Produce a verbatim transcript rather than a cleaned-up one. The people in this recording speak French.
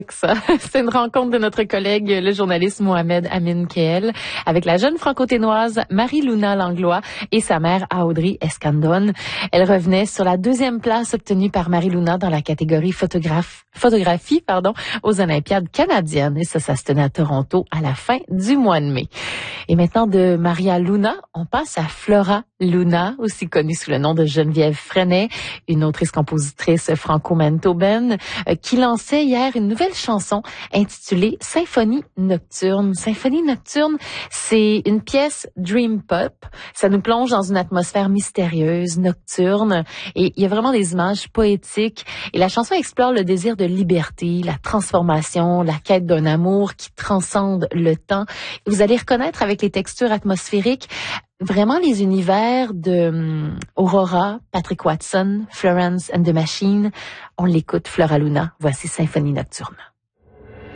Ça, c'est une rencontre de notre collègue, le journaliste Mohamed Amin Keel, avec la jeune franco-ténoise Marie-Luna Langlois et sa mère Audrey Escandón. Elle revenait sur la deuxième place obtenue par Marie-Luna dans la catégorie photographe, photographie pardon, aux Olympiades canadiennes. Et ça, ça se tenait à Toronto à la fin du mois de mai. Et maintenant, de Maria Luna, on passe à Flora Luna, aussi connue sous le nom de Geneviève Freinet, une autrice-compositrice franco-manitobaine euh, qui lançait hier une nouvelle chanson intitulée Symphonie Nocturne. Symphonie Nocturne, c'est une pièce dream pop. Ça nous plonge dans une atmosphère mystérieuse, nocturne, et il y a vraiment des images poétiques. Et la chanson explore le désir de liberté, la transformation, la quête d'un amour qui transcende le temps. Vous allez reconnaître avec les textures atmosphériques vraiment les univers de um, Aurora, Patrick Watson, Florence and the Machine. On l'écoute, Flora Luna. Voici Symphonie Nocturne.